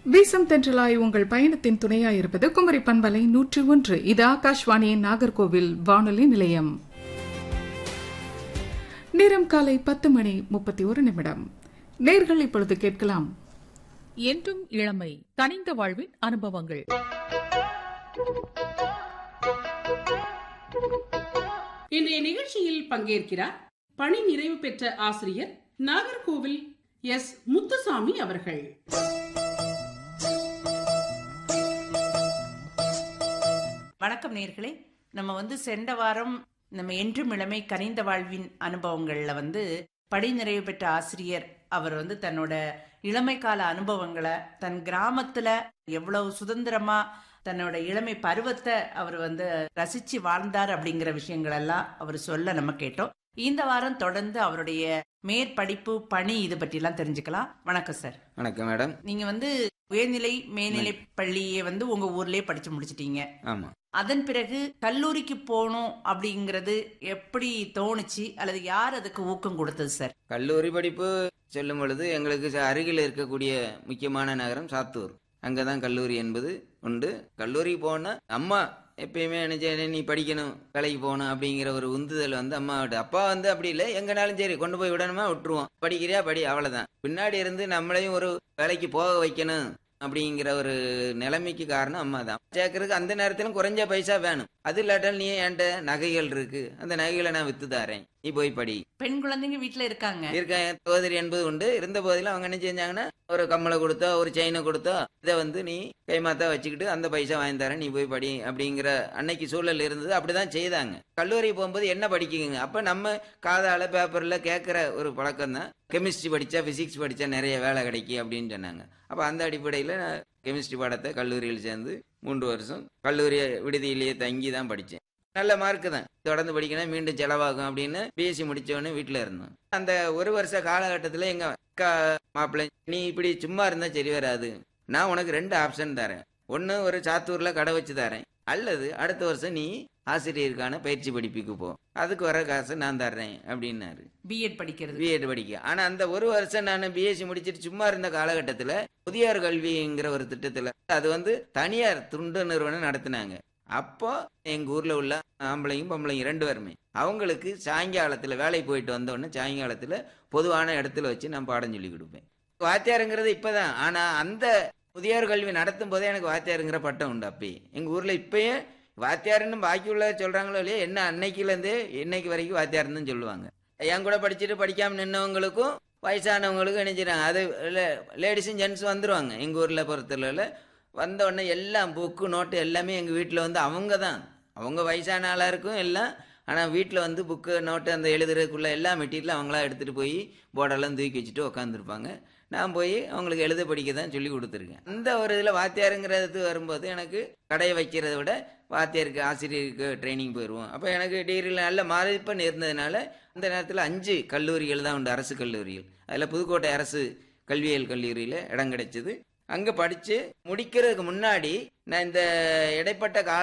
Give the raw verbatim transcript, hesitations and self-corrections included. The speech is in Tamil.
வீசும் தென்றலாய் உங்கள் பயணத்தின் துணையாயிருப்பது குமரி பண்பலை நூற்றி ஒன்று. இது ஆகாஷ்வாணியின் நாகர்கோவில் வானொலி நிலையம். நேரம் காலை பத்து மணி முப்பத்தி ஒரு நிமிடம். நேர்கள் இப்பொழுது கேட்கலாம் என்றும் இளமை கனிந்த வாழ்வின் அனுபவங்கள். இன்றைய நிகழ்ச்சியில் பங்கேற்கிறார் பணி நிறைவு பெற்ற ஆசிரியர் நாகர்கோவில் எஸ் முத்துசாமி அவர்கள். வணக்கம் நேர்களே. நம்ம வந்து சென்ற வாரம் நம்ம என்றும் இளமை கனிந்த வாழ்வின் அனுபவங்கள்ல வந்து பணி நிறைவு பெற்ற ஆசிரியர் அவர் வந்து தன்னோட இளமை கால அனுபவங்களை, தன் கிராமத்துல எவ்வளவு சுதந்திரமா தன்னோட இளமை பருவத்தை அவர் வந்து ரசிச்சு வாழ்ந்தார் அப்படிங்கிற விஷயங்கள் எல்லாம் அவர் சொல்ல நம்ம கேட்டோம். இந்த வாரம் தொடர்ந்து அவருடைய மேற்படிப்பு பணி இது பற்றி எல்லாம் தெரிஞ்சுக்கலாம். வணக்கம் சார். வணக்கம் மேடம். நீங்க வந்து உயர்நிலை மேல்நிலை பள்ளியை வந்து உங்க ஊர்லயே படிச்சு முடிச்சிட்டீங்க. ஆமா. அதன் பிறகு கல்லூரிக்கு போகணும் அப்படிங்கறது எப்படி தோணுச்சு, அல்லது யார் அதுக்கு ஊக்கம் கொடுத்தது சார்? கல்லூரி படிப்பு சொல்லும் பொழுது எங்களுக்கு அருகில் இருக்கக்கூடிய முக்கியமான நகரம் சாத்தூர். அங்கதான் கல்லூரி என்பது உண்டு. கல்லூரிக்கு போனா அம்மா எப்பயுமே நினைச்சேன் நீ படிக்கணும், கலைக்கு போகணும் அப்படிங்கிற ஒரு உந்துதல் வந்து அம்மா விட்டு. அப்பா வந்து அப்படி இல்லை, எங்கனாலும் சரி கொண்டு போய் விடணுமா விட்டுருவோம், படிக்கிறியா படி, அவ்வளவுதான். பின்னாடி இருந்து நம்மளையும் ஒரு வேலைக்கு போக வைக்கணும் அப்படிங்கிற ஒரு நிலைமைக்கு காரணம் அம்மா தான். சேர்க்கறதுக்கு அந்த நேரத்திலும் குறைஞ்ச பைசா வேணும். அது இல்லாட்டால் நீ என்கிட்ட நகைகள் இருக்கு, அந்த நகைகளை நான் வித்து தாரேன், நீ போய் படி. பெண் குழந்தைங்க வீட்டுல இருக்காங்க இருக்காங்க சகோதரி என்பது உண்டு. இருந்த போதிலும் அவங்க என்ன செஞ்சாங்கன்னா ஒரு கம்மலை கொடுத்தோ ஒரு செயினை கொடுத்தோ இதை வந்து நீ கைமாத்தா வச்சுக்கிட்டு அந்த பைசா வாங்கி தரேன், நீ போய் படி அப்படிங்கிற அன்னைக்கு சூழல் இருந்தது. அப்படிதான் செய்தாங்க. கல்லூரி போகும்போது என்ன படிக்குங்க, அப்ப நம்ம காதால பேப்பர்ல கேட்கிற ஒரு பழக்கம் தான். கெமிஸ்ட்ரி படிச்சா பிசிக்ஸ் படிச்சா நிறைய வேலை கிடைக்கும் அப்படின்னு சொன்னாங்க. அப்ப அந்த அடிப்படையில கெமிஸ்ட்ரி பாடத்தை கல்லூரியில் சேர்ந்து மூன்று வருஷம் கல்லூரி விடுதியிலேயே தங்கி தான் படித்தேன். நல்ல மார்க்கு தான். தொடர்ந்து படிக்கணும், மீண்டும் செலவாகும் அப்படின்னு பிஎஸ்சி முடிச்சவொடனே வீட்டில் இருந்தோம். அந்த ஒரு வருஷ காலகட்டத்தில் எங்க அக்கா மாப்பிள்ளை, நீ இப்படி சும்மா இருந்தா சரி வராது, நான் உனக்கு ரெண்டு ஆப்ஷன் தரேன். ஒன்னு ஒரு சாத்தூர்ல கடை வச்சு தரேன், அல்லது அடுத்த வருஷம் நீ ஆசிரியருக்கான பயிற்சி படிப்புக்கு போ, அதுக்கு வர காசு நான் தர்றேன் அப்படின்னாரு. பிஎட் படிக்கிறது பிஎட் படிக்க. ஆனா அந்த ஒரு வருஷம் நான் பிஎஸ்சி முடிச்சிட்டு சும்மா இருந்த காலகட்டத்துல முதியோர் கல்விங்கிற ஒரு திட்டத்துல, அது வந்து தனியார் துண்டு நிறுவனம் நடத்தினாங்க. அப்போ எங்க ஊர்ல உள்ள ஆம்பளையும் பொம்பளையும் ரெண்டு பேருமே அவங்களுக்கு சாயங்காலத்துல வேலைக்கு போயிட்டு வந்தோடனே சாயங்காலத்துல பொதுவான இடத்துல வச்சு நான் பாடம் சொல்லி கொடுப்பேன். வாத்தியாருங்கிறது இப்பதான், ஆனா அந்த முதியோர் கல்வி நடத்தும் போதே எனக்கு வாத்தியாருங்கிற பட்டம் உண்டு. அப்பயே எங்க ஊர்ல இப்பயே வாத்தியாருன்னு பாக்கி உள்ள சொல்றாங்களோ இல்லையா, என்ன அன்னைக்குல இருந்து இன்னைக்கு வரைக்கும் வாத்தியாருன்னு தான் சொல்லுவாங்க. என் கூட படிச்சுட்டு படிக்காம நின்னவங்களுக்கும் வயசானவங்களுக்கும் நினைச்சிடாங்க. அது லேடிஸும் ஜென்ஸும் வந்துருவாங்க. எங்க ஊர்ல பொறுத்தளவுல வந்த உடனே எல்லாம் புக்கு நோட்டு எல்லாமே எங்க வீட்டுல வந்து அவங்க தான், அவங்க வயசான ஆளா இருக்கும் எல்லாம். ஆனா வீட்டுல வந்து புக்கு நோட்டு அந்த எழுதுறதுக்குள்ள எல்லா மெட்டீரியலும் அவங்களா எடுத்துட்டு போய் போர்டெல்லாம் தூக்கி வச்சுட்டு உட்காந்துருப்பாங்க. நான் போய் அவங்களுக்கு எழுத படிக்க தான் சொல்லி கொடுத்துருக்கேன். அந்த ஒரு இதில் வாத்தியாருங்கிறது வரும்போது எனக்கு கடையை வைக்கிறத விட வாத்தியாருக்கு ஆசிரியருக்கு ட்ரைனிங் போயிடுவோம். அப்போ எனக்கு டிகிரியில் நல்ல மதிப்பெண் இருந்ததுனால அந்த நேரத்தில் அஞ்சு கல்லூரிகள் தான் உண்டு, அரசு கல்லூரிகள். அதில் புதுக்கோட்டை அரசு கல்வியியல் கல்லூரியில் இடம் கிடைச்சிது. அங்கே படித்து முடிக்கிறதுக்கு முன்னாடி நான் இந்த இடைப்பட்ட கால